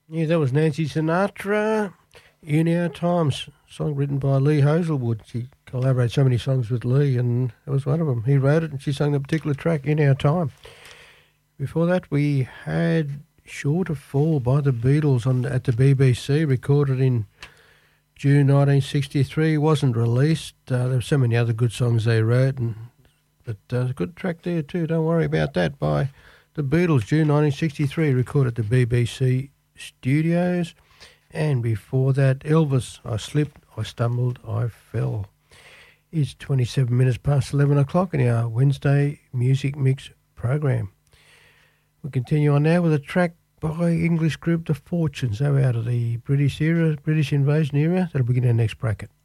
Yeah, that was Nancy Sinatra, In Our Times, song written by Lee Hazelwood. She collaborated so many songs with Lee, and that was one of them. He wrote it, and she sang the particular track, In Our Time. Before that, we had Sure to Fall by the Beatles at the BBC, recorded in June 1963. It wasn't released. There were so many other good songs they wrote, but a good track there too. Don't worry about that, by the Beatles, June 1963, recorded at the BBC Studios. And before that, Elvis, I Slipped, I Stumbled, I Fell. It's 27 minutes past 11 o'clock in our Wednesday Music Mix program. We'll continue on now with a track by English group The Fortunes. They're out of the British invasion era. That'll begin our next bracket.